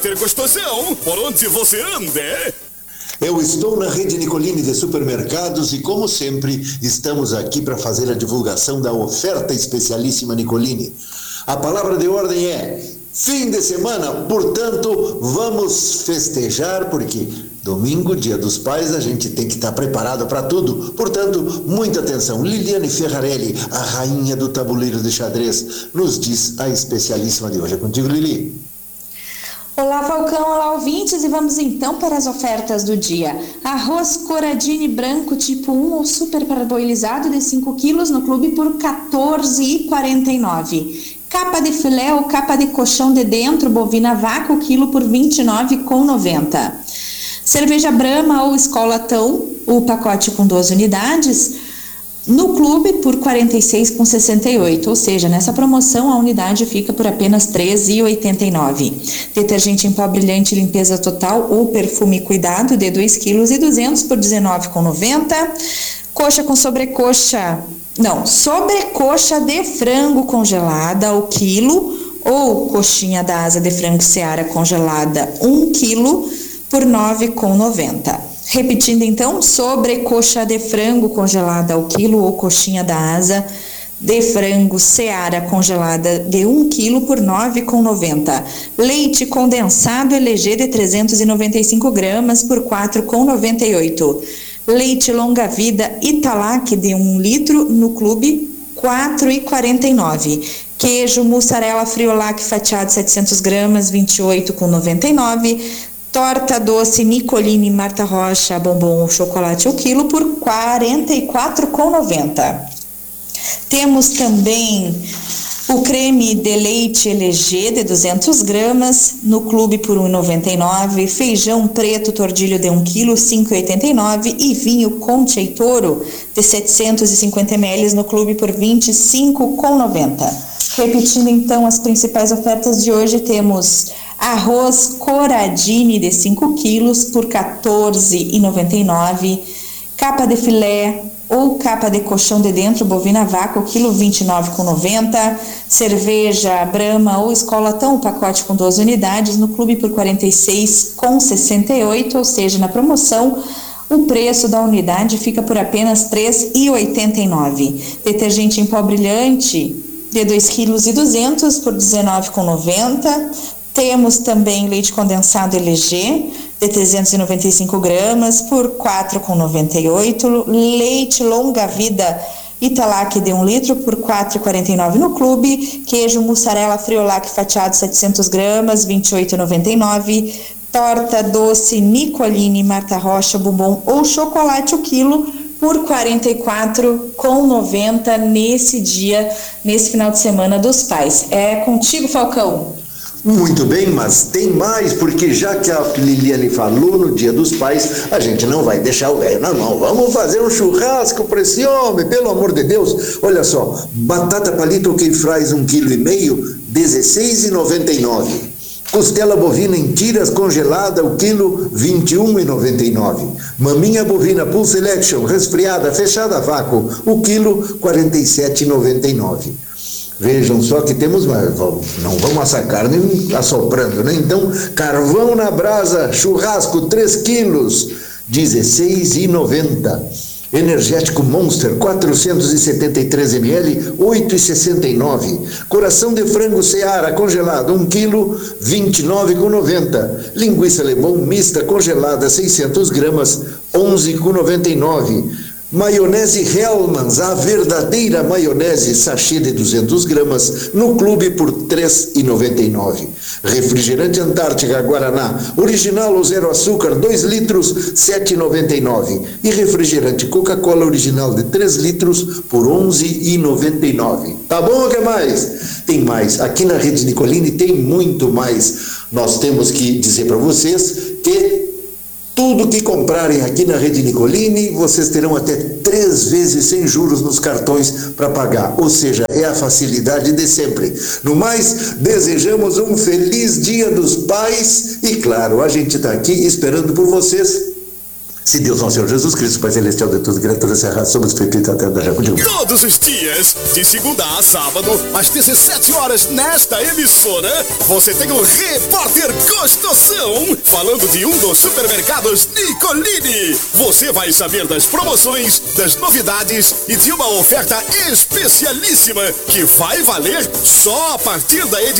Ter gostosão, por onde você anda? Eu estou na rede Nicolini de supermercados e, como sempre, estamos aqui para fazer a divulgação da oferta especialíssima Nicolini. A palavra de ordem é fim de semana, portanto, vamos festejar, porque domingo, Dia dos Pais, a gente tem que estar preparado para tudo. Portanto, muita atenção. Liliane Ferrarelli, a rainha do tabuleiro de xadrez, nos diz a especialíssima de hoje. É contigo, Lili. Olá, Falcão, olá, ouvintes, e vamos então para as ofertas do dia. Arroz Coradini branco tipo 1 ou super parboilizado de 5 quilos no clube por R$ 14,49. Capa de filé ou capa de colchão de dentro bovina vaca o quilo por R$ 29,90. Cerveja Brahma ou Escolatão, o pacote com 12 unidades, no clube por R$ 46,68, ou seja, nessa promoção a unidade fica por apenas R$ 13,89. Detergente em pó brilhante limpeza total ou perfume cuidado de 2,2 kg por R$ 19,90. Coxa com sobrecoxa de frango congelada o quilo ou coxinha da asa de frango Seara congelada 1 quilo por R$ 9,90. Repetindo então, sobrecoxa de frango congelada ao quilo ou coxinha da asa de frango Seara congelada de 1 quilo por R$ 9,90. Leite condensado LG de 395 gramas por R$ 4,98. Leite longa vida Italac de 1 litro no clube R$ 4,49. Queijo mussarela Friolac fatiado 700 gramas R$ 28,99. Torta doce Nicolini Marta Rocha bombom chocolate ao quilo por R$ 44,90. Temos também o creme de leite LG de 200 gramas no clube por R$ 1,99. Feijão preto tordilho de 1 quilo R$ 5,89. E vinho Conte e Toro de 750 ml no clube por R$ 25,90. Repetindo então as principais ofertas de hoje, temos arroz Coradini de 5 quilos por R$ 14,99. Capa de filé ou capa de colchão de dentro bovina vaca o quilo R$ 29,90. Cerveja Brahma ou Escolatão, pacote com 12 unidades no clube por R$ 46,68, ou seja, na promoção o preço da unidade fica por apenas R$ 3,89. Detergente em pó brilhante de 2,2 kg por R$ 19,90. Temos também leite condensado LG de 395 gramas por R$ 4,98. Leite longa vida Italac de 1 litro por R$ 4,49 no clube. Queijo mussarela Friolac fatiado 700 gramas R$ 28,99. Torta doce Nicolini Marta Rocha bombom ou chocolate o quilo por R$ 44,90 nesse final de semana dos pais. É contigo, Falcão. Muito bem, mas tem mais, porque já que a Liliane falou no Dia dos Pais, a gente não vai deixar o velho na mão. Vamos fazer um churrasco para esse homem, pelo amor de Deus. Olha só, batata palito quem fries 1,5 kg, R$ 16,99. Costela bovina em tiras congelada, o quilo R$ 21,99. Maminha bovina Full Selection, resfriada, fechada a vácuo, o quilo R$ 47,99. Vejam só que temos, não vamos assar carne assoprando, né? Então, carvão na brasa, churrasco 3 quilos, R$ 16,90. Energético Monster, 473 ml, R$ 8,69. Coração de frango Seara congelado, 1 quilo, R$ 29,90. Linguiça Lebon mista congelada, 600 gramas, R$ 11,99. Maionese Hellmann's, a verdadeira maionese sachê de 200 gramas, no clube por R$ 3,99. Refrigerante Antártica Guaraná, original ou zero açúcar, 2 litros, R$ 7,99. E refrigerante Coca-Cola original de 3 litros por R$ 11,99. Tá bom, o que mais? Tem mais. Aqui na Rede Nicolini tem muito mais. Nós temos que dizer para vocês que tudo que comprarem aqui na Rede Nicolini, vocês terão até 3 vezes sem juros nos cartões para pagar. Ou seja, é a facilidade de sempre. No mais, desejamos um feliz Dia dos Pais e, claro, a gente está aqui esperando por vocês Se Deus não Senhor Jesus Cristo, Pai Celestial de todas as criaturas, Serra sobre os feitos da terra da Jacutinga. Todos os dias, de segunda a sábado, às 17 horas, nesta emissora, você tem o Repórter Gostoção, falando de um dos supermercados Nicolini. Você vai saber das promoções, das novidades e de uma oferta especialíssima que vai valer só a partir da edição